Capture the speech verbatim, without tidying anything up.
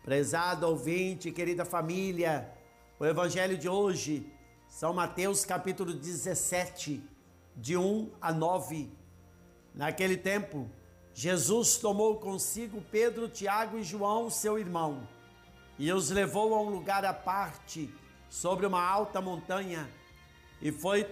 Prezado ouvinte, querida família, o evangelho de hoje, São Mateus capítulo dezessete, de um a nove. Naquele tempo, Jesus tomou consigo Pedro, Tiago e João, seu irmão, e os levou a um lugar à parte, sobre uma alta montanha, e foi